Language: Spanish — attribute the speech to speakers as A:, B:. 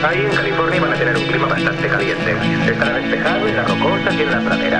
A: Ahí en California van a tener un clima bastante caliente. Estará despejado en las rocosas y en las praderas.